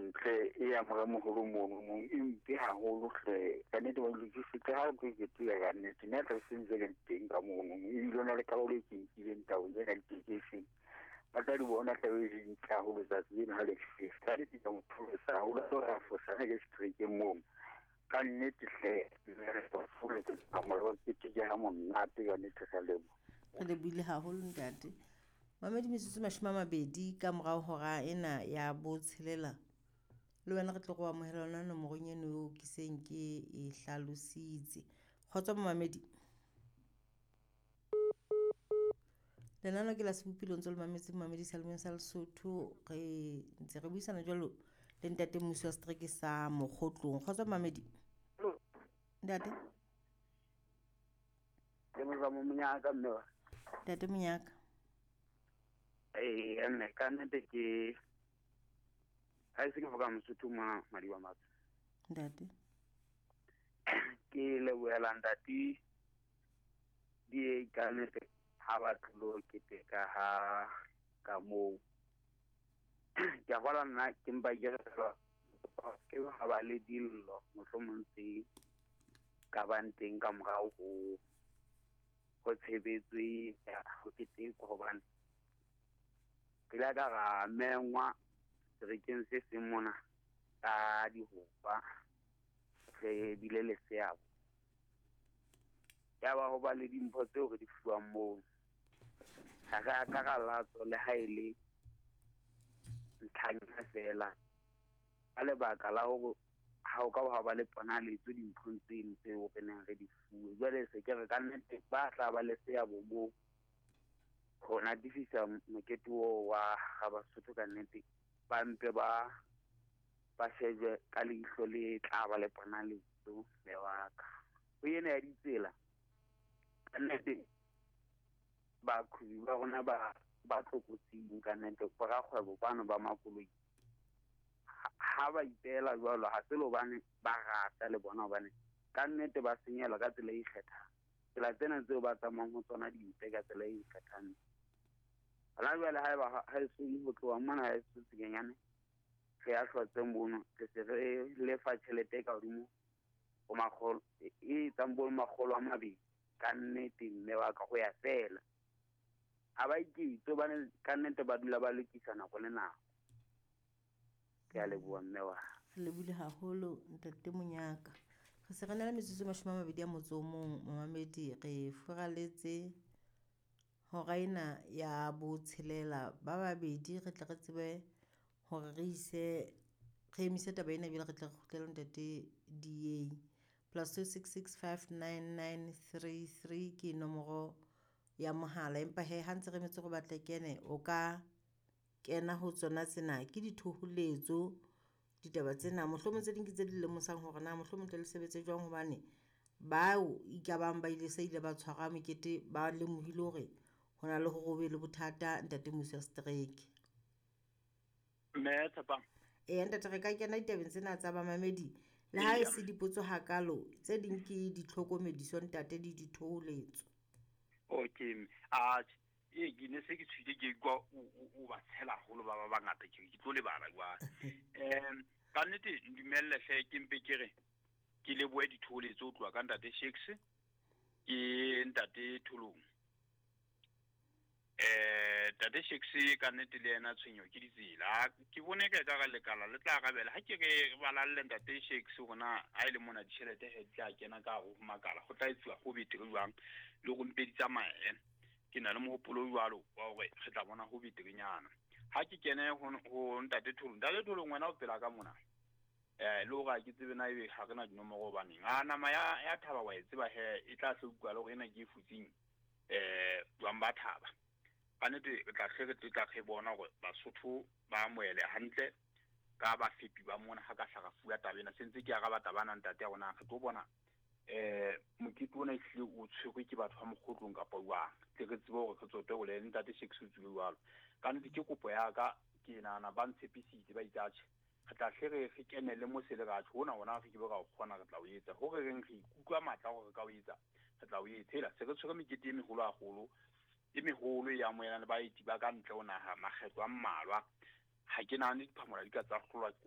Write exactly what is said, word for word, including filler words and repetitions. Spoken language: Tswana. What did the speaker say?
tle e ya mo mo go mo mo impi ha go tle ka ne do le se ka ha go ke tla ga ne tena tla sinze le teng ka mo mo e lo na le ka le ke ke nta o ya ke ke se ba tla di bona tla e di ka go za se na le se ka di ka mo sa o la so ra fo sa ke street ke mo ka ne tle re go fole ke ka mo lo ke ke ya mo na te ga ne tsa le mo le buile ha ho ntate mamedi metsotso mashima mabedi ka morao hora ena ya botshelela le wena re tle go amohelana no mogonyene o ke seng ke e hlalositse kgotsa mamedi lenano ke la sebopilong tso le mametse mamedi Salmon sa Lesotho re ntse re buisana jalo le ntate Mmusi wa strike sa Mokgotlong kgotsa mamedi ntate ke mo ba mo nyaka mme ntate Monyaka eh ene kana de ke ai se ke foka Mosotho ma mari wa matse ntate ke le wela ndati di kana te ha ba tlo ke te ka ha ka mo ke bala na ke mba ke ke ha ba le dillo mohlomongsi ka banteng ka morao ho ho tshebetswe ya ho ke te ko bana ke la ka ga mengwa re ke se se mona ka di hopa re bile le seabo ya ba ho ba le dimpho tseo re di fuwang mo ha ka ka ga la tso le haile ntlhanya fela a le baka la ho ha o ka ha ba le pona le tso dimphong tseno tseo ke neng re di fuwe jwale se ke re ka nnete ba tla ba le seabo mo hona difisa mokete wo wa ga Basotho ka nnete ba mpe ba ba shebe ka leihlo le tla ba le pona le tso le waka o yena ya ditsela ka nnete ba khubi ba rona ba ba tlokotsing ka nnete ba ga kgwebo bana ba makoloi ha ba itela jwalo ha se lo bane ba rata le bona bane ka nnete ba senyela ka tsela e ikgethang tsela tsena tseo ba tsamang ho tsona di mpe ka tsela e ikgethang la jwale ha ba ha se ho tloa mona ha se tsenyane re a hlotse mono ke se re le fa tšhelete ka hodimo o magolo e tsambo magolo a mabedi ka nnete mme wa ka go ya fela a ba ikitso ba ne ka nnete ba dula ba lekisa nako le nako ke a le bua mme wa le bule haholo ntate Monyaka re se re na le metsotso mashima mabedi ya motso mong mamedi re furaletse hora ena ya botshelela ba babedi re tla re tsebe hore re ise re emise taba ena bile re tla kgutlela ntate D A plus two six six five nine nine three three ke nomoro ya mohala empa he ha ntse re metse go batla kene o ka kena ho tsona tsena ke dithoholetso ditaba tsena mohlomong tse ding ke tse di lemosang hore na mohlomong tle le sebetse jwang hobane bao ikabang ba ile sa ile ba tshwara mekete ba lemohile hore hona le go be le bothata ntate Mmusi wa strike me tsapa e ntate re ka kena ditabeng tsena tsa ba mamedi le ha e se dipotso hakalo tse ding ke ditlhokomediso ntate di dithoholetso okay a e ke ne se ke tshwile ke kwa o ba tshela holo ba ba bangata ke ke tlo le bana kwa em ka nnete ndumelle hle ke mpe ke re ke le boe dithoholetso o tloa ka ntate Shakes ke ntate Thulong eh tate Shakes ka nnete le ena tshwenyo ke ditsela ke bone ka ka lekala le tla gabela ha ke re balalle ntate Shakes gona a ile mona ditšhelete he tla kena ka go makala go tla itswa go betere jwang le go mpeditsa mae ke na le mohopolo jwalo wa gore re tla bona go beterenyana ha ke kene go ntate Thulong ntate Thulong wena o pela ka mona eh lo ga ke tsebe na ebe ha kana dinomoro ba neng a nama ya ya thaba wa etse ba he e tla se ukwa le go ena ke futsing eh wa mba thaba kanete re tla hle re tla ke bona gore Basotho ba moele hantle ka ba fepi ba mona ha ka hlaga fuwa tabena sentse ke ya ga bata bana ntate ya gona ge tlo bona eh mokete ona ile o tshwego ke batho ba Mokgotlong ka pawang tle re tsebo gore re tsote go le ntate Shakes o tswe jwalo kanete ke kopo ya ka ke nana ba ntshepisitse ba itache re tla hle re re kenele mo sele ga tho ona ona re ke be ga go kgona re tla o etsa go re reng re ikukwa matla gore ka o etsa re tla o etsela se re tshwere mekete e megolo a golo e megolo ya moelana ba iti ba ka ntle o naga makgetlo a mmalwa ha ke nane diphamola di ka tsa hlolwa